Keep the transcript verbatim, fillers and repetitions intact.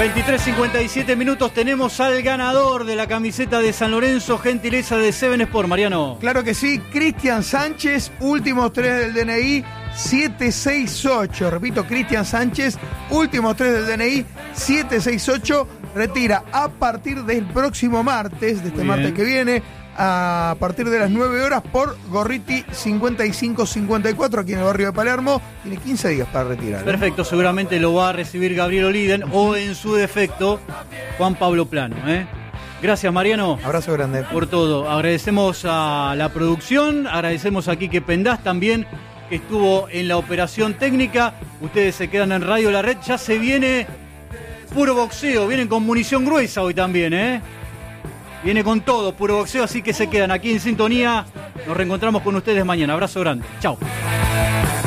veintitrés cincuenta y siete minutos, tenemos al ganador de la camiseta de San Lorenzo, gentileza de Seven Sport, Mariano. Claro que sí, Cristian Sánchez, últimos tres del D N I, siete seis ocho. Repito, Cristian Sánchez, últimos tres del D N I, siete seis ocho. Retira a partir del próximo martes, de este Muy martes bien. que viene, a partir de las nueve horas por Gorriti cincuenta y cinco cincuenta y cuatro, aquí en el barrio de Palermo. Tiene quince días para retirar, ¿eh? Perfecto, seguramente lo va a recibir Gabriel Oliden o en su defecto Juan Pablo Plano, ¿eh? Gracias, Mariano. Abrazo grande. Por todo. Agradecemos a la producción, agradecemos a Quique Pendás también, que estuvo en la operación técnica. Ustedes se quedan en Radio La Red, ya se viene puro boxeo, vienen con munición gruesa hoy también, ¿eh? Viene con todo, puro boxeo, así que se quedan aquí en sintonía. Nos reencontramos con ustedes mañana. Abrazo grande. Chao.